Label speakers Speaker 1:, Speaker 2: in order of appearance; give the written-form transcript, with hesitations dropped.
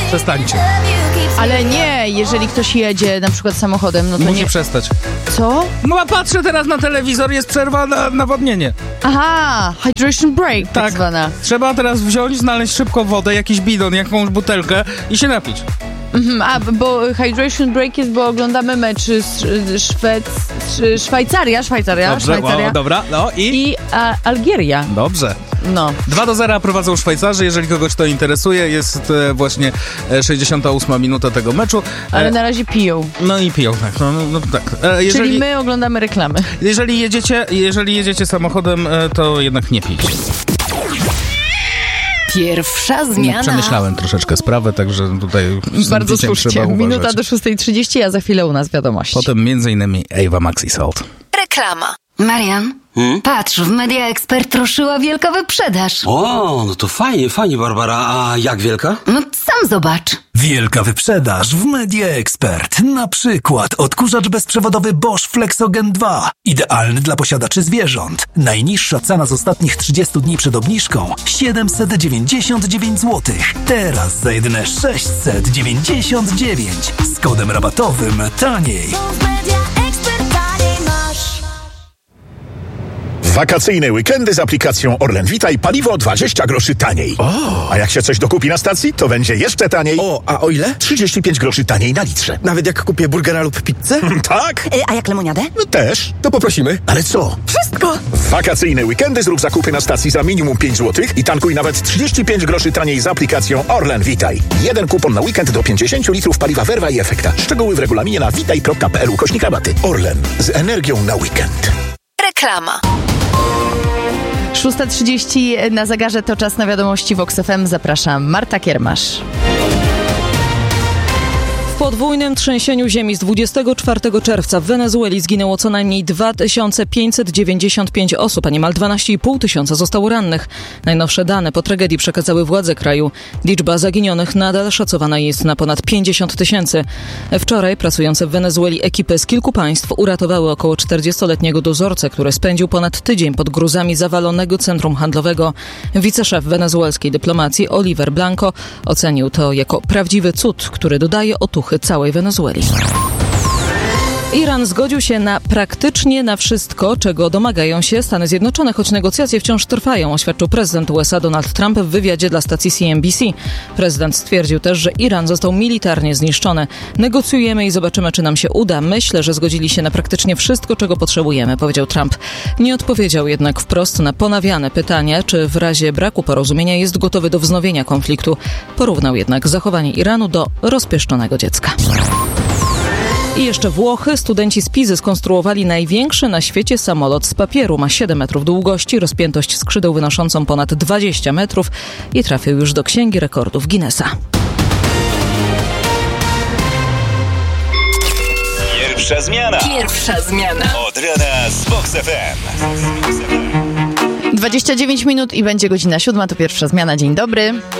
Speaker 1: Przestańcie.
Speaker 2: Ale nie, jeżeli ktoś jedzie na przykład samochodem, no to
Speaker 1: Musi
Speaker 2: nie...
Speaker 1: przestać.
Speaker 2: Co?
Speaker 1: No a patrzę teraz na telewizor, jest przerwa na nawodnienie.
Speaker 2: Aha, hydration break tak zwana.
Speaker 1: Trzeba teraz wziąć, znaleźć szybko wodę, jakiś bidon, jakąś butelkę i się napić.
Speaker 2: Bo hydration break jest, bo oglądamy mecz Szwajcaria.
Speaker 1: Dobrze, o, dobra, no
Speaker 2: i Algieria.
Speaker 1: Dobrze.
Speaker 2: No.
Speaker 1: 2-0 prowadzą Szwajcarzy, jeżeli kogoś to interesuje, jest właśnie 68 minuta tego meczu.
Speaker 2: Ale na razie piją.
Speaker 1: No i piją, tak. No, tak.
Speaker 2: Czyli my oglądamy reklamy.
Speaker 1: Jeżeli jedziecie samochodem, to jednak nie pijcie.
Speaker 3: Pierwsza zmiana.
Speaker 1: Przemyślałem troszeczkę sprawę, także tutaj
Speaker 2: bardzo słusznie.
Speaker 1: Trzeba uważać.
Speaker 2: Minuta do 6:30, a za chwilę u nas wiadomości.
Speaker 1: Potem m.in. Ava Maxi Salt.
Speaker 3: Reklama. Marian, patrz, w Media Expert ruszyła wielka wyprzedaż.
Speaker 4: O, no to fajnie, Barbara. A jak wielka?
Speaker 3: No sam zobacz.
Speaker 5: Wielka wyprzedaż w Media Expert. Na przykład odkurzacz bezprzewodowy Bosch Flexogen 2. Idealny dla posiadaczy zwierząt. Najniższa cena z ostatnich 30 dni przed obniżką 799 zł. Teraz za jedyne 699. Z kodem rabatowym taniej.
Speaker 6: Wakacyjne weekendy z aplikacją Orlen Vitaj paliwo 20 groszy taniej. A jak się coś dokupi na stacji, to będzie jeszcze taniej.
Speaker 7: A o ile?
Speaker 6: 35 groszy taniej na litrze.
Speaker 7: Nawet jak kupię burgera lub pizzę?
Speaker 6: Tak?
Speaker 3: A jak lemoniadę?
Speaker 6: No też.
Speaker 7: To poprosimy.
Speaker 6: Ale co?
Speaker 3: Wszystko.
Speaker 6: W wakacyjne weekendy zrób zakupy na stacji za minimum 5 zł i tankuj nawet 35 groszy taniej z aplikacją Orlen Vitaj. Jeden kupon na weekend do 50 litrów paliwa Verva i Efekta. Szczegóły w regulaminie na vitaj.pl/rabaty. Orlen. Z energią na weekend.
Speaker 3: Reklama.
Speaker 2: 6:30 na zegarze, to czas na wiadomości Vox FM. Zapraszam, Marta Kiermasz.
Speaker 8: W podwójnym trzęsieniu ziemi z 24 czerwca w Wenezueli zginęło co najmniej 2595 osób, a niemal 12,5 tysiąca zostało rannych. Najnowsze dane po tragedii przekazały władze kraju. Liczba zaginionych nadal szacowana jest na ponad 50 tysięcy. Wczoraj pracujące w Wenezueli ekipy z kilku państw uratowały około 40-letniego dozorcę, który spędził ponad tydzień pod gruzami zawalonego centrum handlowego. Wiceszef wenezuelskiej dyplomacji Oliver Blanco ocenił to jako prawdziwy cud, który dodaje otuchy całej Wenezueli. Iran zgodził się praktycznie na wszystko, czego domagają się Stany Zjednoczone, choć negocjacje wciąż trwają, oświadczył prezydent USA Donald Trump w wywiadzie dla stacji CNBC. Prezydent stwierdził też, że Iran został militarnie zniszczony. Negocjujemy i zobaczymy, czy nam się uda. Myślę, że zgodzili się na praktycznie wszystko, czego potrzebujemy, powiedział Trump. Nie odpowiedział jednak wprost na ponawiane pytania, czy w razie braku porozumienia jest gotowy do wznowienia konfliktu. Porównał jednak zachowanie Iranu do rozpieszczonego dziecka. I jeszcze Włochy. Studenci z Pizy skonstruowali największy na świecie samolot z papieru. Ma 7 metrów długości, rozpiętość skrzydeł wynoszącą ponad 20 metrów i trafił już do Księgi Rekordów Guinnessa.
Speaker 9: Pierwsza zmiana. Od rana z Vox FM.
Speaker 2: 29 minut i będzie godzina 7, to pierwsza zmiana. Dzień dobry.